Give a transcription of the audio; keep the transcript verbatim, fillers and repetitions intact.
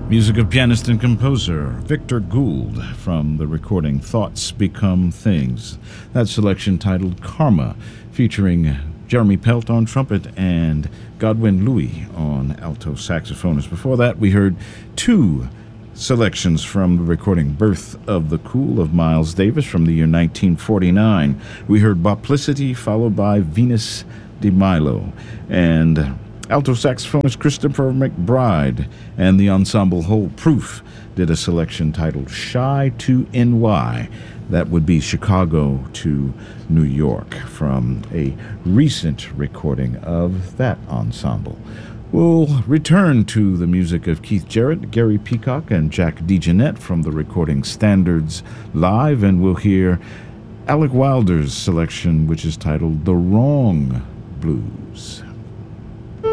Music of pianist and composer Victor Gould from the recording Thoughts Become Things. That selection titled Karma, featuring Jeremy Pelt on trumpet and Godwin Louis on alto saxophonist. Before that, we heard two selections from the recording Birth of the Cool of Miles Davis from the year nineteen forty-nine. We heard Boplicity followed by Venus de Milo, and alto saxophonist Christopher McBride and the ensemble Whole Proof did a selection titled Shy to N Y. That would be Chicago to New York from a recent recording of that ensemble. We'll return to the music of Keith Jarrett, Gary Peacock, and Jack DeJohnette from the recording Standards Live, and we'll hear Alec Wilder's selection, which is titled The Wrong Blues.